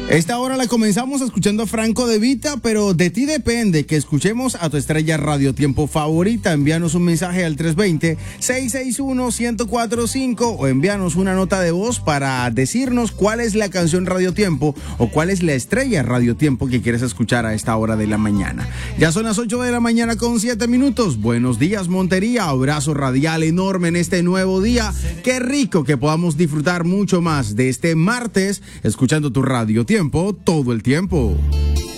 Esta hora la comenzamos escuchando a Franco De Vita, pero de ti depende que escuchemos a tu estrella Radio Tiempo favorita. Envíanos un mensaje al 320-661-1045 o envíanos una nota de voz para decirnos cuál es la canción Radio Tiempo o cuál es la estrella Radio Tiempo que quieres escuchar a esta hora de la mañana. Ya son las 8 de la mañana con 7 minutos. Buenos días, Montería. Abrazo radial enorme en este nuevo día. Qué rico que podamos disfrutar mucho más de este martes escuchando tu Radio Tiempo todo el tiempo.